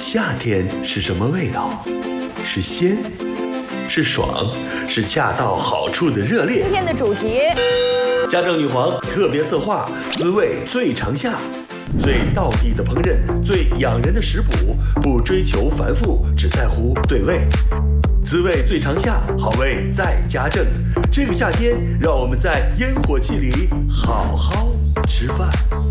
夏天是什么味道？是鲜，是爽，是恰到好处的热烈。 今天的主题， 家政女皇特别策划，滋味最长夏，最道地的烹饪，最养人的食谱，不追求繁复，只在乎对味。滋味最长夏，好味在家政。这个夏天，让我们在烟火气里好好吃饭。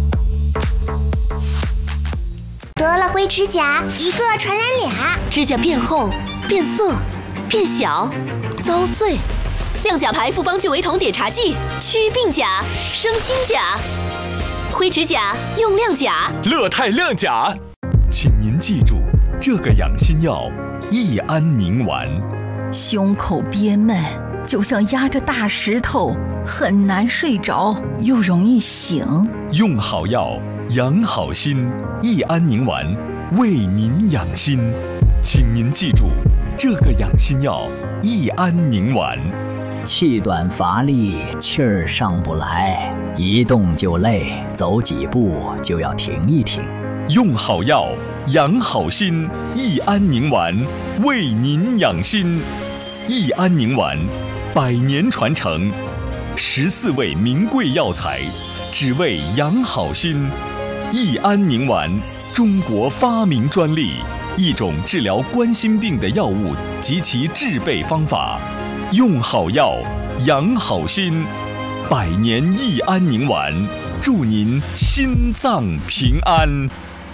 得了灰指甲，一个传染俩， 指甲变厚、变色、变小、遭碎。亮甲牌复方聚维酮碘茶剂，祛病甲、生新甲。灰指甲用亮甲， 乐泰亮甲。请您记住这个养心药：益安宁丸。 胸口憋闷，就像压着大石头，很难睡着，又容易醒。 用好药，养好心。益安宁丸为您养心，请您记住这个养心药：益安宁丸。 气短乏力，气儿上不来，一动就累，走几步就要停一停。 用好药，养好心。益安宁丸为您养心。益安宁丸100年传承，14味名贵药材，只为养好心。益安宁丸，中国发明专利，一种治疗冠心病的药物及其制备方法。用好药，养好心。100年益安宁丸，祝您心脏平安。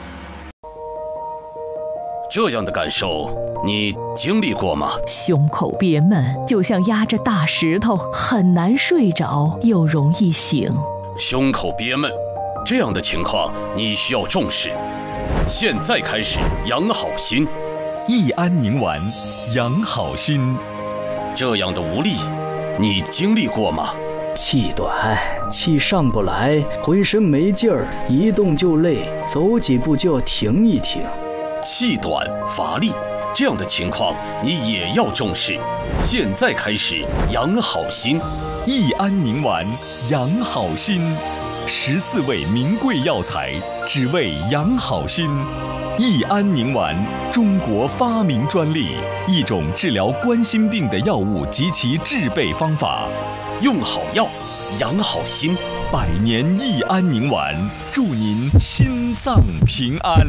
这样的感受你经历过吗？ 胸口憋闷，就像压着大石头，很难睡着，又容易醒。 胸口憋闷，这样的情况你需要重视。现在开始养好心。 益安宁丸，养好心。 这样的无力你经历过吗？ 气短，气上不来，浑身没劲儿，一动就累，走几步就要停一停。 气短乏力，这样的情况你也要重视。现在开始养好心。 益安宁丸，养好心。14味名贵药材，只为养好心。益安宁丸，中国发明专利，一种治疗冠心病的药物及其制备方法。 用好药，养好心。 100年益安宁丸，祝您心脏平安。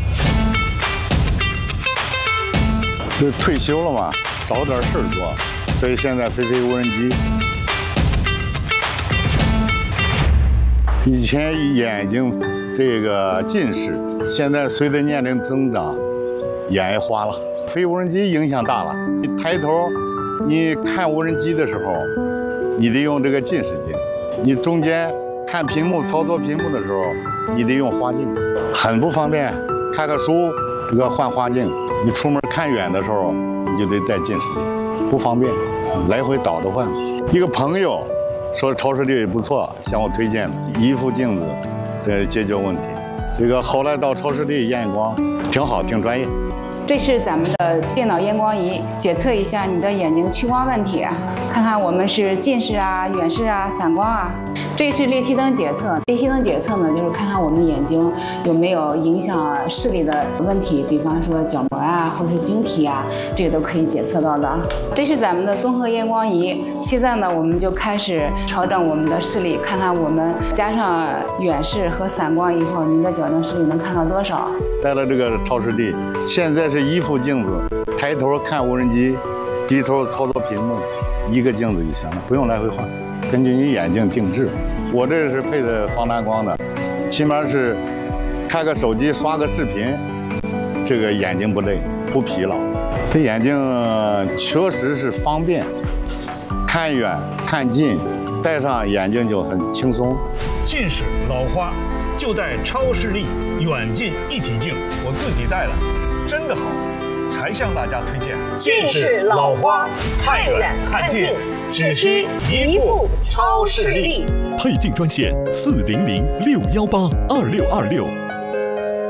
就退休了嘛，找点事儿做，所以现在飞无人机。以前眼睛这个近视，现在随着年龄增长，眼也花了。飞无人机影响大了，你抬头，你看无人机的时候，你得用这个近视镜；你中间看屏幕、操作屏幕的时候，你得用花镜，很不方便。看个书，这个换花镜。你出门看远的时候，你就得戴近视镜，不方便，来回倒腾换。一个朋友说超视力不错，向我推荐一副镜子，解决问题。这个后来到超视力验光，挺好，挺专业。 这是咱们的电脑验光仪，检测一下你的眼睛屈光问题，看看我们是近视啊、远视啊、散光啊。这是裂隙灯检测，裂隙灯检测呢，就是看看我们眼睛有没有影响视力的问题，比方说角膜啊，或者是晶体啊，这个都可以检测到的。这是咱们的综合验光仪，现在呢，我们就开始调整我们的视力，看看我们加上远视和散光以后，您的矫正视力能看到多少。 戴了这个超视力，现在是一副镜子，抬头看无人机，低头操作屏幕，一个镜子就行了，不用来回换，根据你眼睛定制。我这是配的防蓝光的，起码是看个手机、刷个视频，这个眼睛不累不疲劳。这眼睛确实是方便，看远看近，戴上眼睛就很轻松。 近视老花就戴超视力远近一体镜，我自己戴了，真的好，才向大家推荐。 近视老花，看远看近，只需一副超视力。 配镜专线400-618-2626。